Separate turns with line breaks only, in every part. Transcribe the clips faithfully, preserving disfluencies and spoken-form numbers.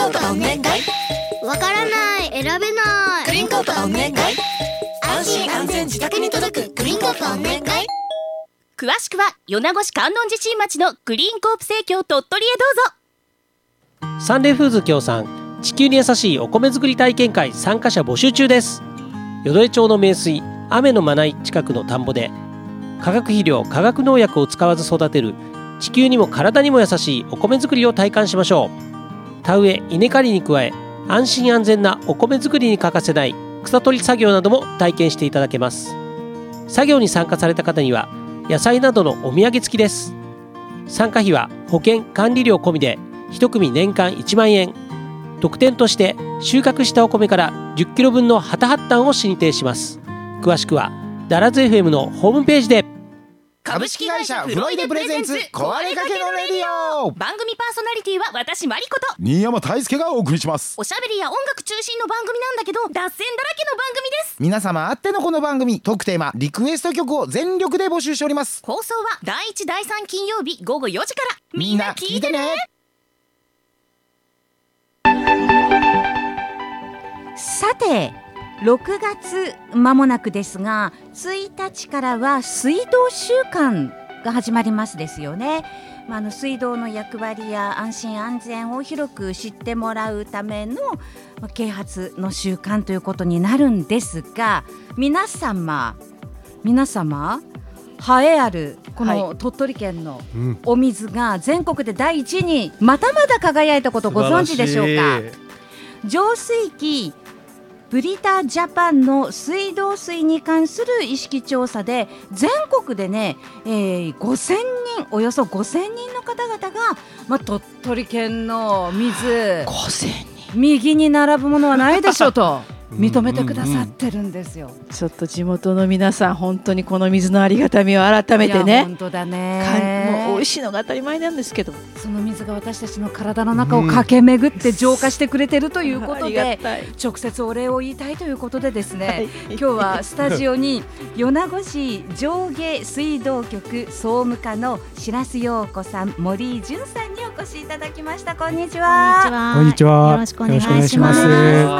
ープはお願い。
わからない、選べない。
グリーンコープはお願い。安心安全自宅に届くグリーンコープはお願い。
詳しくは米子市観音寺新町のグリーンコープ生協鳥取へどうぞ。
サンデーフーズ協賛地球に優しいお米作り体験会参加者募集中です。淀江町の名水雨のまない近くの田んぼで化学肥料化学農薬を使わず育てる地球にも体にも優しいお米作りを体感しましょう。田植え稲刈りに加え安心安全なお米作りに欠かせない草取り作業なども体験していただけます。作業に参加された方には野菜などのお土産付きです。参加費は保険管理料込みでいち組年間いちまんえん。特典として収穫したお米からじゅっキロ分のハタハッタンを進呈します。詳しくはダラズ エフエム のホームページで。
株式会社フロイデプレゼンツ壊れかけのレディオ。
番組パーソナリティは私マリコと
新山大輔がお送りします。
おしゃべりや音楽中心の番組なんだけど脱線だらけの番組です。
皆様あってのこの番組、トークテーマリクエスト曲を全力で募集しております。
放送はだいいちだいさん金曜日午後よじから
みんな聞いてね。
さてろくがつ間もなくですが、ついたちからは水道週間が始まりますですよね。まあ、あの水道の役割や安心安全を広く知ってもらうための、まあ、啓発の週間ということになるんですが、皆様皆様栄えあるこの鳥取県のお水が全国で第一位にまたまだ輝いたことをご存知でしょうか。浄水器ブリタジャパンの水道水に関する意識調査で全国でね、えー、ごせんにんおよそごせんにんの方々が、まあ、鳥取県の水
ごせんにん
右に並ぶものはないでしょうと認めてくださってるんですよ。
ちょっと地元の皆さん本当にこの水のありがたみを改めてね。
本当だね。
もう美味しいのが当たり前なんですけど、
その水が私たちの体の中を駆け巡って浄化してくれてるということで、直接お礼を言いたいということでですね、はい、今日はスタジオに米子市上下水道局総務課の白洲陽子さん、森井淳さんにお越しいただきました。こんにちは。
こんにちは。
よろしくお願いします。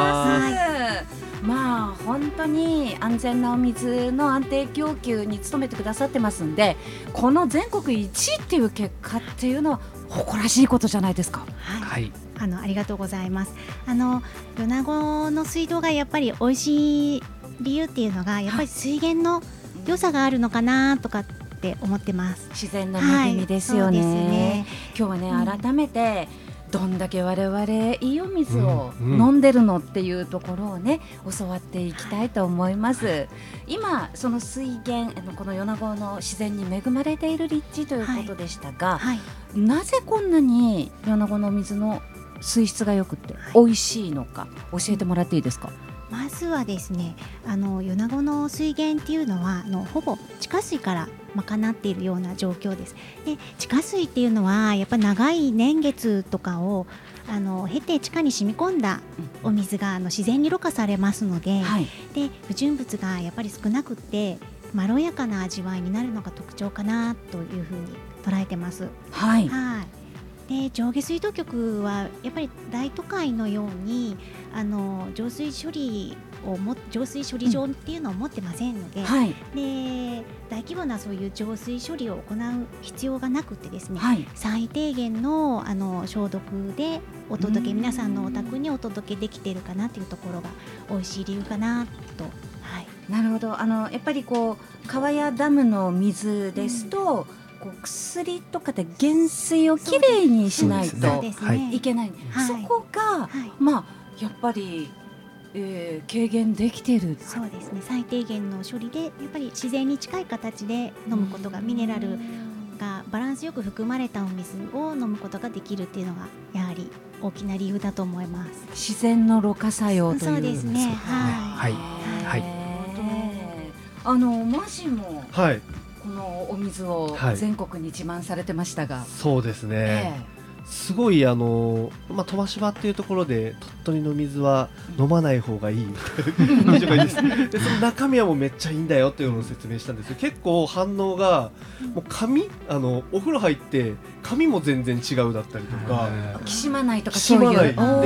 まあ本当に安全なお水の安定供給に努めてくださってますんで、この全国いちいっていう結果っていうのは誇らしいことじゃないですか。
はい、あのありがとうございます。あの米子の水道がやっぱり美味しい理由っていうのがやっぱり水源の良さがあるのかなとかって思ってます。
自然の恵みですよね。はい、そうですね。今日はね、改めて、うんどんだけ我々いいお水を飲んでるのっていうところをね教わっていきたいと思います。今その水源この米子の自然に恵まれている立地ということでしたが、はいはい、なぜこんなに米子の水の水質が良くて美味しいのか教えてもらっていいですか。
まずはですね、あの米子の水源っていうのはあのほぼ地下水から賄っているような状況です。で地下水っていうのはやっぱり長い年月とかをあの経て地下に染み込んだお水があの自然にろ過されますので、はい、で不純物がやっぱり少なくってまろやかな味わいになるのが特徴かなというふうに捉えてます。
はい、
はいで上下水道局はやっぱり大都会のようにあの浄水処理をも浄水処理場っていうのを持ってませんので、うんはい、で大規模なそういう浄水処理を行う必要がなくてですね、はい、最低限 の, あの消毒でお届け皆さんのお宅にお届けできているかなというところが美味しい理由かなと。はい、
なるほど。あのやっぱりこう川やダムの水ですと、うんこう薬とかで減水をきれいにしないといけない。 そ, そ, そこが、はい、まあやっぱり、えー、軽減できている。
そうですね。最低限の処理でやっぱり自然に近い形で飲むことがミネラルがバランスよく含まれたお水を飲むことができるっていうのがやはり大きな理由だと思います。
自然のろ過作用という。
そうですね。
はいはい。
あのマシンも、
はい、
このお水を全国に自慢されてましたが、はい、
そうですね、えー、すごいあの、まあ、飛ばし場っていうところで鳥取の水は飲まない方がいいみたいな感じがいいですでその中身はもうめっちゃいいんだよっていうのを説明したんですけど、結構反応がもう髪あのお風呂入って髪も全然違うだったりとか、
きしまないとか
そういう